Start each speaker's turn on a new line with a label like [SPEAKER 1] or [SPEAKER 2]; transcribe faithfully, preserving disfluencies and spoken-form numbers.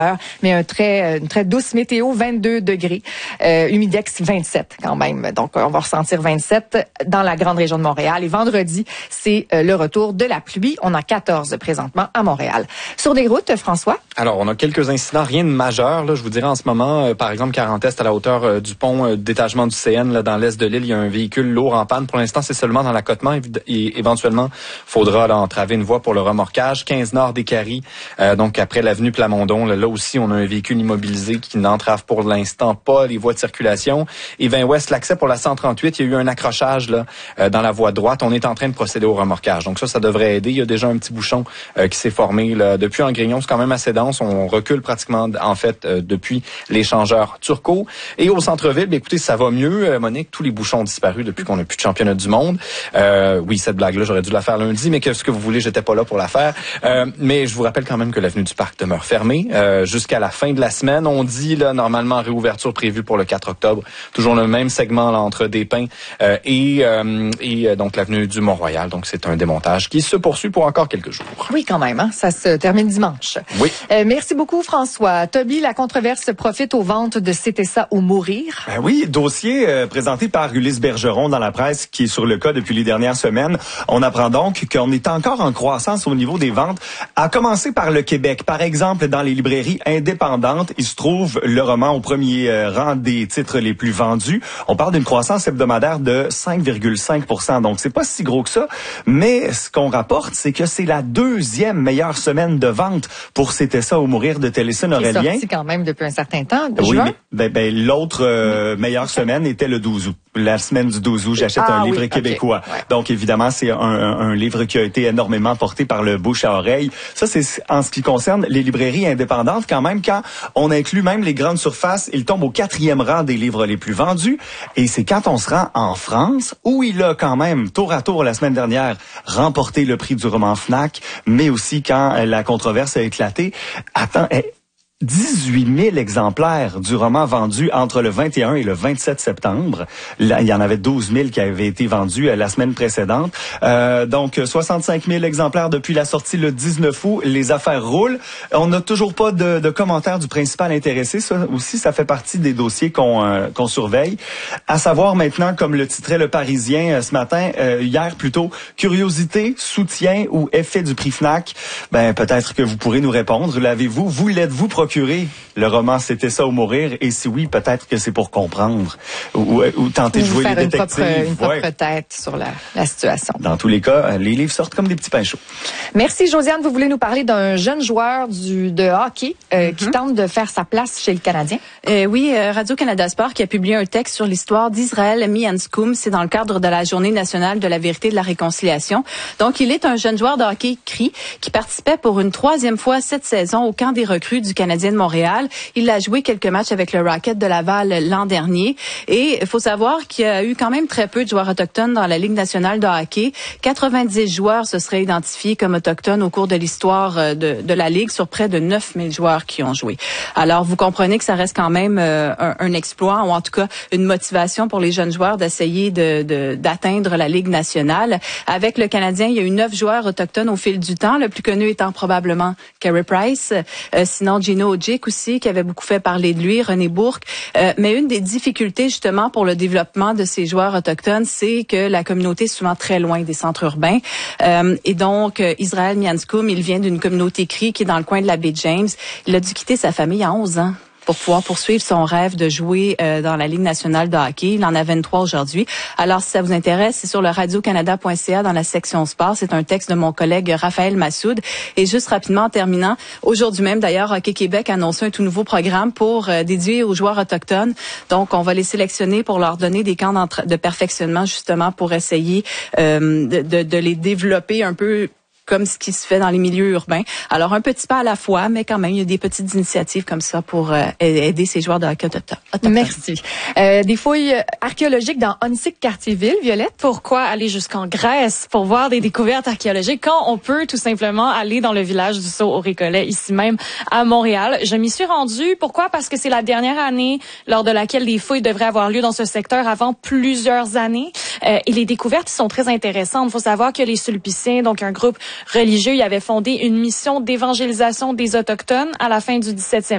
[SPEAKER 1] Mais un très, une très douce météo, vingt-deux degrés, euh, humidex vingt-sept quand même. Donc, on va ressentir vingt-sept dans la grande région de Montréal. Et vendredi, c'est euh, le retour de la pluie. On a quatorze présentement à Montréal. Sur des routes, François?
[SPEAKER 2] Alors, on a quelques incidents, rien de majeur. Là, je vous dirais en ce moment, euh, par exemple, quarante-Est à la hauteur euh, du pont euh, détachement du C N, là, dans l'est de l'île, il y a un véhicule lourd en panne. Pour l'instant, c'est seulement dans l'accotement. Et éventuellement, faudra là, entraver une voie pour le remorquage. quinze nord des Caries, euh, donc après l'avenue Plamondon, là, là aussi, on a un véhicule immobilisé qui n'entrave pour l'instant pas les voies de circulation. Et vingt ouest, l'accès pour la cent trente-huit, il y a eu un accrochage là euh, dans la voie droite. On est en train de procéder au remorquage. Donc ça, ça devrait aider. Il y a déjà un petit bouchon euh, qui s'est formé là, depuis Angrignon. C'est quand même assez dense. On recule pratiquement, en fait, euh, depuis l'échangeur Turcot. Et au centre-ville, bien, écoutez, ça va mieux, euh, Monique. Tous les bouchons ont disparu depuis qu'on n'a plus de championnat du monde. Euh, oui, cette blague-là, j'aurais dû la faire lundi, mais qu'est-ce que vous voulez, j'étais pas là pour la faire. Euh, mais je vous rappelle quand même que l'avenue du Parc demeure fermée euh, jusqu'à la fin de la semaine. On dit là normalement réouverture prévue pour le quatre octobre. Toujours le même segment là entre Despins euh, et euh, et euh, donc l'avenue du Mont-Royal. Donc c'est un démontage qui se poursuit pour encore quelques jours.
[SPEAKER 1] Oui, quand même. Hein? Ça se termine dimanche.
[SPEAKER 2] Oui.
[SPEAKER 1] Euh, merci beaucoup, François. Toby, la controverse profite aux ventes de C'était ça ou mourir.
[SPEAKER 3] Ben oui, dossier euh, présenté par Ulysse Bergeron dans la presse qui est sur le cas depuis les dernières semaines. On apprend donc qu'on est encore en croissance au niveau des ventes, à commencer par le Québec. Par exemple, dans les librairies indépendantes, il se trouve le roman au premier euh, rang des titres les plus vendus. On parle d'une croissance hebdomadaire de cinq virgule cinq pour cent. Donc, c'est pas si gros que ça. Mais ce qu'on rapporte, c'est que c'est la deuxième meilleure semaine de vente pour C'était ça ou mourir de Télésine Aurélien.
[SPEAKER 1] C'est sorti quand même depuis un certain temps. De
[SPEAKER 3] Oui,
[SPEAKER 1] juin.
[SPEAKER 3] mais ben, ben, l'autre euh, meilleure semaine était le douze août. La semaine du douze août, j'achète
[SPEAKER 1] ah,
[SPEAKER 3] un livre
[SPEAKER 1] oui,
[SPEAKER 3] québécois.
[SPEAKER 1] Okay. Ouais.
[SPEAKER 3] Donc, évidemment, c'est un, un, un livre qui a été énormément porté par le bouche à oreille. Ça, c'est en ce qui concerne les librairies indépendantes. Quand même, quand on inclut même les grandes surfaces, il tombe au quatrième rang des livres les plus vendus. Et c'est quand on se rend en France, où il a quand même, tour à tour, la semaine dernière, remporté le prix du roman Fnac, mais aussi quand la controverse a éclaté. Attends, dix-huit mille exemplaires du roman vendus entre le vingt et un et le vingt-sept septembre. Là, il y en avait douze mille qui avaient été vendus la semaine précédente. Euh, donc, soixante-cinq mille exemplaires depuis la sortie le dix-neuf août. Les affaires roulent. On n'a toujours pas de, de commentaires du principal intéressé. Ça aussi, ça fait partie des dossiers qu'on euh, qu'on surveille. À savoir maintenant, comme le titrait Le Parisien euh, ce matin, euh, hier plutôt, curiosité, soutien ou effet du prix Fnac. Ben, peut-être que vous pourrez nous répondre. L'avez-vous? Vous l'êtes-vous procuré? Le roman C'était ça ou mourir, et si oui, peut-être que c'est pour comprendre ou, ou tenter de jouer
[SPEAKER 1] faire
[SPEAKER 3] les
[SPEAKER 1] une
[SPEAKER 3] détectives.
[SPEAKER 1] Propre, une propre
[SPEAKER 3] ouais.
[SPEAKER 1] tête sur la, la situation.
[SPEAKER 3] Dans tous les cas, les livres sortent comme des petits pains chauds.
[SPEAKER 1] Merci, Josiane. Vous voulez nous parler d'un jeune joueur du, de hockey euh, mm-hmm. qui tente de faire sa place chez le Canadien?
[SPEAKER 4] Euh, oui, euh, Radio-Canada Sport qui a publié un texte sur l'histoire d'Israël Mianscoum. C'est dans le cadre de la Journée nationale de la vérité et de la réconciliation. Donc, il est un jeune joueur de hockey cri qui participait pour une troisième fois cette saison au camp des recrues du Canadien de Montréal. Il a joué quelques matchs avec le Rocket de Laval l'an dernier. Et il faut savoir qu'il y a eu quand même très peu de joueurs autochtones dans la Ligue nationale de hockey. quatre-vingt-dix joueurs se seraient identifiés comme autochtones au cours de l'histoire de, de la Ligue sur près de neuf mille joueurs qui ont joué. Alors, vous comprenez que ça reste quand même euh, un, un exploit, ou en tout cas une motivation pour les jeunes joueurs d'essayer de, de, d'atteindre la Ligue nationale. Avec le Canadien, il y a eu neuf joueurs autochtones au fil du temps, le plus connu étant probablement Carey Price, euh, sinon Gino Odjick aussi, qui avait beaucoup fait parler de lui, René Bourque. Euh, mais une des difficultés, justement, pour le développement de ces joueurs autochtones, c'est que la communauté est souvent très loin des centres urbains. Euh, et donc, euh, Israël Mianscoum, il vient d'une communauté cri qui est dans le coin de la baie James. Il a dû quitter sa famille à onze ans pour pouvoir poursuivre son rêve de jouer euh, dans la Ligue nationale de hockey. Il en a vingt-trois aujourd'hui. Alors, si ça vous intéresse, c'est sur le radio canada point c a dans la section sport. C'est un texte de mon collègue Raphaël Massoud. Et juste rapidement, en terminant, aujourd'hui même, d'ailleurs, Hockey Québec a annoncé un tout nouveau programme pour euh, dédié aux joueurs autochtones. Donc, on va les sélectionner pour leur donner des camps de perfectionnement, justement, pour essayer euh, de, de, de les développer un peu comme ce qui se fait dans les milieux urbains. Alors, un petit pas à la fois, mais quand même, il y a des petites initiatives comme ça pour euh, aider ces joueurs de hockey autochtones.
[SPEAKER 1] Merci. Euh, des fouilles archéologiques dans Onsic-Cartierville, Violette?
[SPEAKER 5] Pourquoi aller jusqu'en Grèce pour voir des découvertes archéologiques quand on peut tout simplement aller dans le village du Sault au Récollet, ici même à Montréal? Je m'y suis rendue. Pourquoi? Parce que c'est la dernière année lors de laquelle des fouilles devraient avoir lieu dans ce secteur avant plusieurs années. Euh, et les découvertes sont très intéressantes. Il faut savoir que les Sulpiciens, donc un groupe religieux, il avait fondé une mission d'évangélisation des Autochtones à la fin du dix-septième